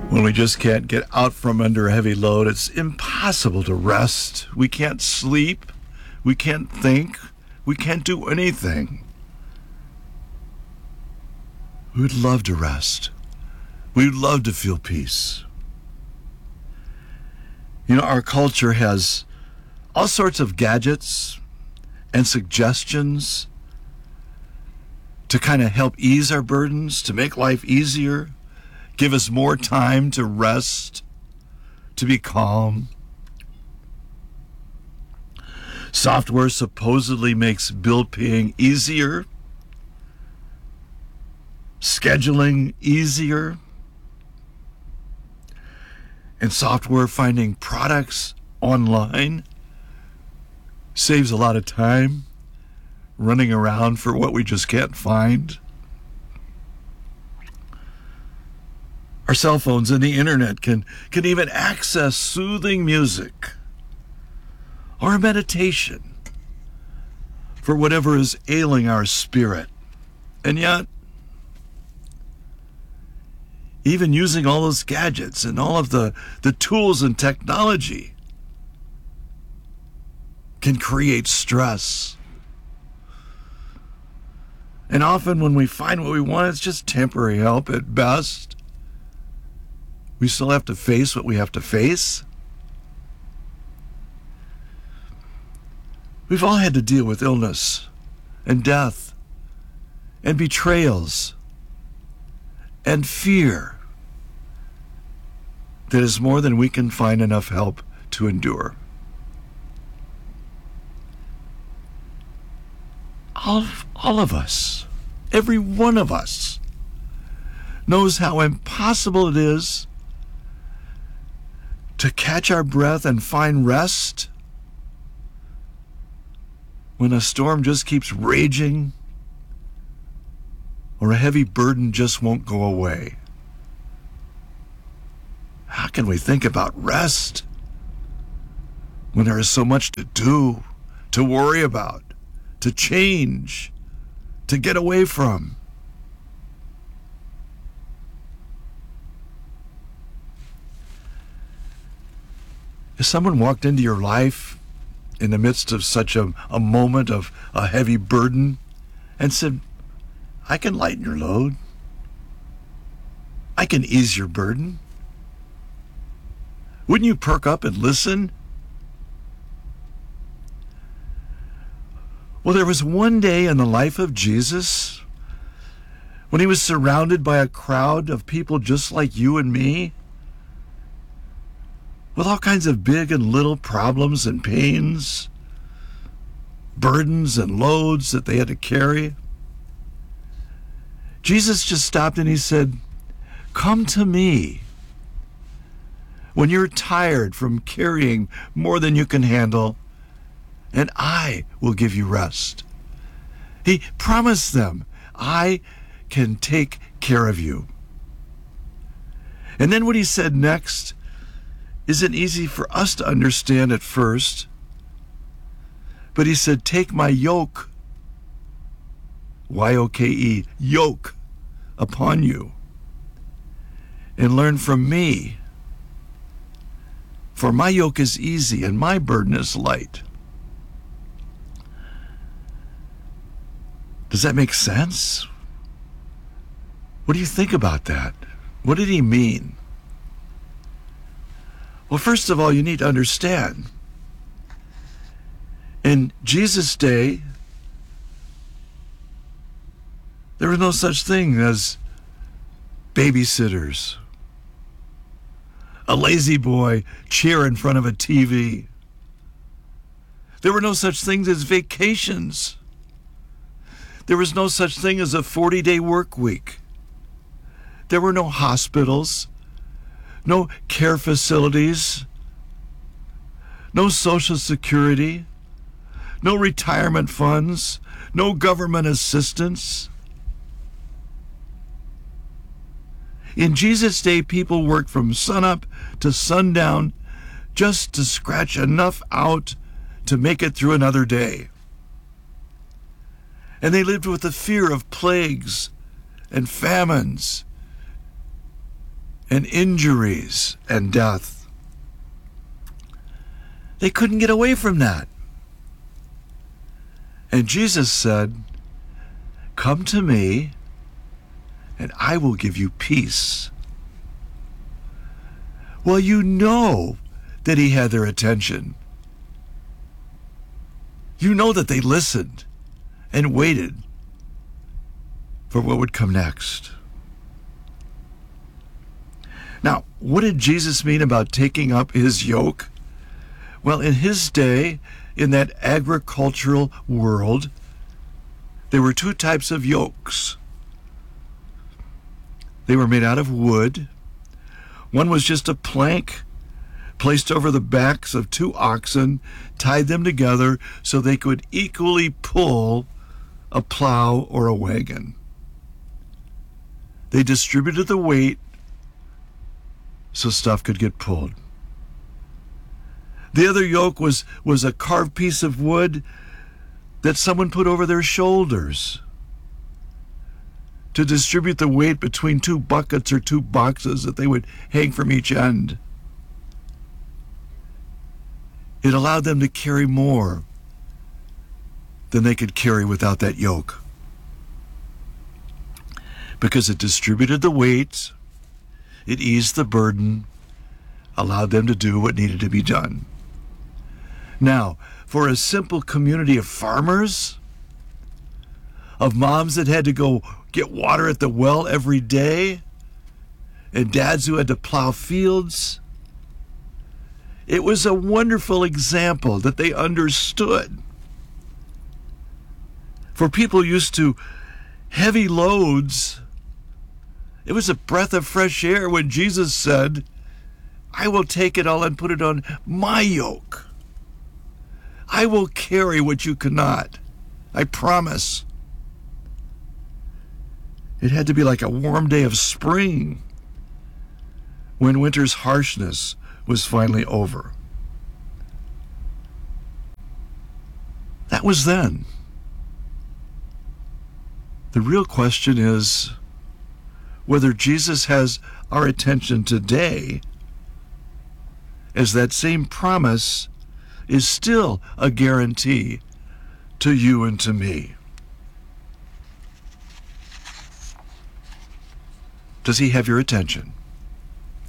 When we just can't get out from under a heavy load, it's impossible to rest. We can't sleep. We can't think. We can't do anything. We would love to rest. We would love to feel peace. You know, our culture has all sorts of gadgets and suggestions to kind of help ease our burdens, to make life easier, give us more time to rest, to be calm. Software supposedly makes bill paying easier, scheduling easier, and software finding products online saves a lot of time running around for what we just can't find. Our cell phones and the internet can even access soothing music or meditation for whatever is ailing our spirit. And yet, even using all those gadgets and all of the tools and technology can create stress. And often when we find what we want, it's just temporary help at best. We still have to face what we have to face. We've all had to deal with illness and death and betrayals and fear that is more than we can find enough help to endure. All of us, every one of us, knows how impossible it is to catch our breath and find rest when a storm just keeps raging or a heavy burden just won't go away. How can we think about rest when there is so much to do, to worry about, to change, to get away from? If someone walked into your life in the midst of such a moment of a heavy burden and said, I can lighten your load, I can ease your burden, wouldn't you perk up and listen? Well, there was one day in the life of Jesus when he was surrounded by a crowd of people just like you and me, with all kinds of big and little problems and pains, burdens and loads that they had to carry. Jesus just stopped and he said, come to me when you're tired from carrying more than you can handle, and I will give you rest. He promised them, I can take care of you. And then what he said next isn't easy for us to understand at first, but he said, take my yoke, Y-O-K-E, yoke, upon you, and learn from me. For my yoke is easy and my burden is light. Does that make sense? What do you think about that? What did he mean? Well, first of all, you need to understand, in Jesus' day, there was no such thing as babysitters, a lazy boy chair in front of a TV. There were no such things as vacations. There was no such thing as a 40-day work week. There were no hospitals, no care facilities, no Social Security, no retirement funds, no government assistance. In Jesus' day, people worked from sunup to sundown just to scratch enough out to make it through another day. And they lived with the fear of plagues and famines and injuries and death. They couldn't get away from that. And Jesus said, "Come to me, and I will give you peace." Well, you know that he had their attention. You know that they listened and waited for what would come next. Now, what did Jesus mean about taking up his yoke? Well, in his day, in that agricultural world, there were two types of yokes. They were made out of wood. One was just a plank placed over the backs of two oxen, tied them together so they could equally pull a plow or a wagon. They distributed the weight so stuff could get pulled. The other yoke was a carved piece of wood that someone put over their shoulders to distribute the weight between two buckets or two boxes that they would hang from each end. It allowed them to carry more than they could carry without that yoke, because it distributed the weight, it eased the burden, allowed them to do what needed to be done. Now, for a simple community of farmers, of moms that had to go get water at the well every day, and dads who had to plow fields, it was a wonderful example that they understood. For people used to heavy loads, it was a breath of fresh air when Jesus said, "I will take it all and put it on my yoke. I will carry what you cannot. I promise." It had to be like a warm day of spring when winter's harshness was finally over. That was then. The real question is whether Jesus has our attention today, as that same promise is still a guarantee to you and to me. Does he have your attention?